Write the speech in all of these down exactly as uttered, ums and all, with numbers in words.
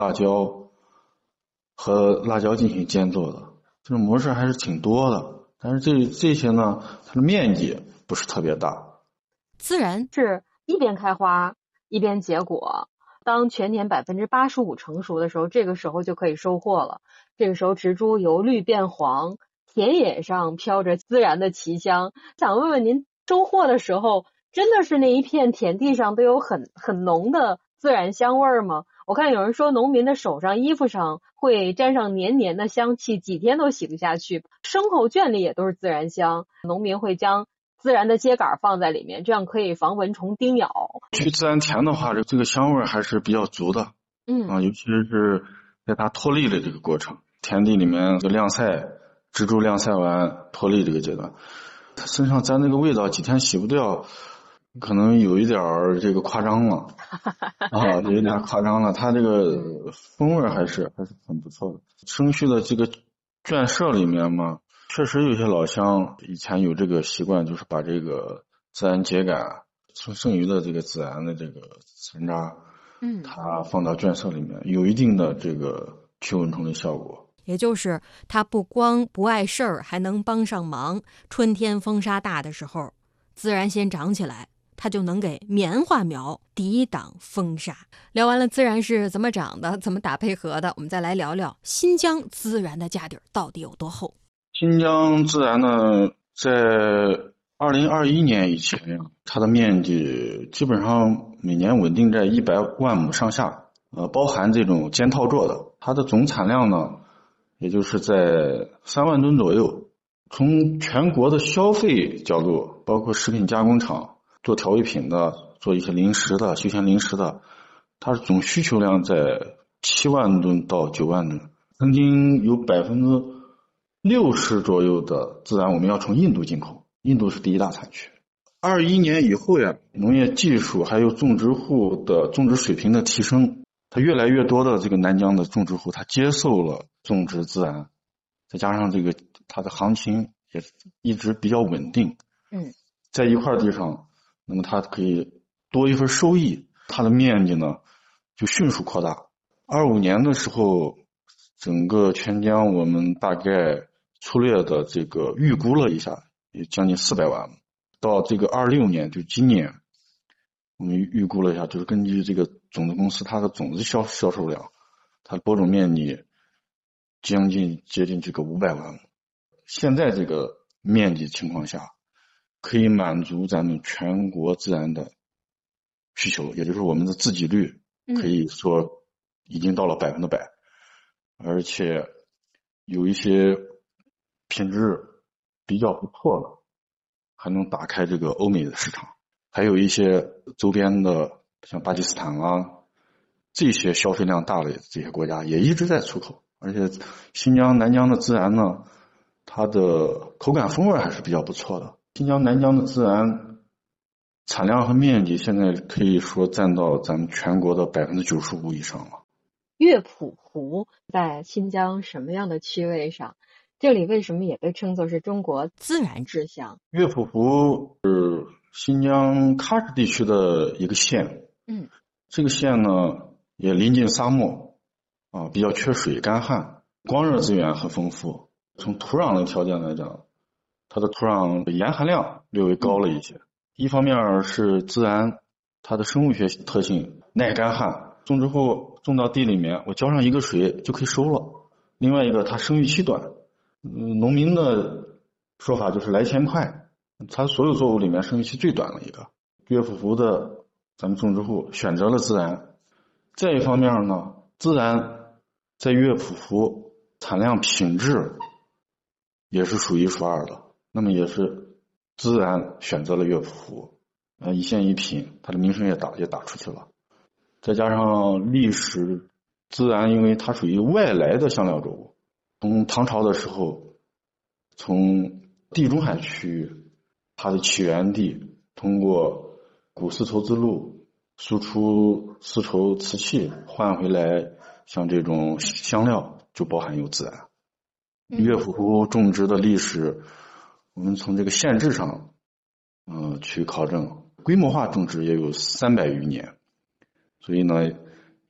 辣椒和辣椒进行间作的，这种模式还是挺多的。但是这这些呢，它的面积不是特别大。 孜然是一边开花一边结果，当全年百分之八十五成熟的时候，这个时候就可以收获了。这个时候植株由绿变黄，田野上飘着孜然的奇香。想问问您，收获的时候真的是那一片田地上都有很很浓的孜然香味吗？我看有人说农民的手上衣服上会沾上黏黏的香气，几天都洗不下去。牲口圈里也都是孜然香，农民会将孜然的秸秆放在里面，这样可以防蚊虫叮咬。 去孜然田的话，这这个香味还是比较足的。 嗯啊，尤其是在它脱粒的这个过程，田地里面这个晾晒，植株晾晒完脱粒这个阶段，它身上沾那个味道，几天洗不掉，可能有一点儿这个夸张了。啊，有点夸张了。它这个风味还是还是很不错的。生畜的这个圈舍里面嘛，确实有些老乡以前有这个习惯，就是把这个孜然秸秆剩剩余的这个孜然的这个孜然渣， 嗯， 它放到圈舍里面，有一定的这个驱蚊虫的效果。 也就是它不光不碍事儿，还能帮上忙。春天风沙大的时候，孜然先长起来，它就能给棉花苗抵挡风沙。聊完了孜然是怎么长的，怎么打配合的，我们再来聊聊新疆孜然的家底儿到底有多厚。 新疆孜然呢，在二零二一年以前，它的面积基本上每年稳定在一百万亩上下，呃，包含这种间套垛的，它的总产量呢，也就是在三万吨左右。从全国的消费角度，包括食品加工厂做调味品的，做一些零食的、休闲零食的，它的总需求量在七万吨到九万吨。曾经有百分之六十左右的孜然我们要从印度进口，印度是第一大产区。二一年以后呀，农业技术还有种植户的种植水平的提升，它越来越多的这个南疆的种植户，他接受了种植孜然，再加上这个它的行情也一直比较稳定。 嗯， 在一块地上，那么它可以多一份收益，它的面积呢就迅速扩大。二五年的时候，整个全疆我们大概粗略的这个预估了一下，也将近四百万。到这个二六年，就今年，我们预估了一下，就是根据这个种子公司它的种子销销售量，它的播种面积将近接近这个五百万。现在这个面积情况下，可以满足咱们全国孜然的需求，也就是我们的自给率可以说已经到了百分之百，而且有一些品质比较不错的，还能打开这个欧美的市场，还有一些周边的像巴基斯坦啊，这些消费量大的这些国家也一直在出口。而且新疆南疆的孜然呢，它的口感风味还是比较不错的。新疆南疆的孜然产量和面积现在可以说占到咱们全国的百分之九十五以上了。 乐谱湖在新疆什么样的区位上？这里为什么也被称作是中国孜然之乡？ 乐谱湖是新疆喀什地区的一个县， 嗯， 这个县呢也临近沙漠啊，比较缺水干旱，光热资源很丰富。从土壤的条件来讲，它的土壤盐含量略微高了一些。一方面是孜然它的生物学特性耐干旱，种植后种到地里面，我浇上一个水就可以收了。另外一个它生育期短，嗯，农民的说法就是来钱快，它所有作物里面生育期最短的一个。乐谱湖的咱们种植户选择了孜然。再一方面呢，孜然在乐谱湖产量品质也是数一数二的，那么也是孜然选择了乐谱湖，呃，一线一品，它的名声也打也打出去了。再加上历史，孜然因为它属于外来的香料作物，从唐朝的时候，从地中海区域，它的起源地通过古丝绸之路输出丝绸瓷器换回来，像这种香料就包含有孜然。乐谱湖种植的历史，我们从这个县志上，嗯、呃，去考证，规模化种植也有三百余年，所以呢，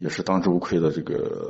也是当之无愧的这个